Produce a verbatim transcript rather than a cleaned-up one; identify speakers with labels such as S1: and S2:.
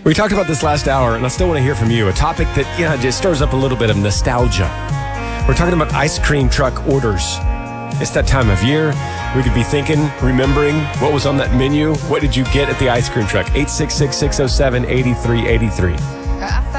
S1: We talked about this last hour, and I still want to hear from you. A topic that, yeah, just stirs up a little bit of nostalgia. We're talking about ice cream truck orders. It's that time of year. We could be thinking, remembering what was on that menu. What did you get at the ice cream truck? eight six six, six oh seven, eight three eight three.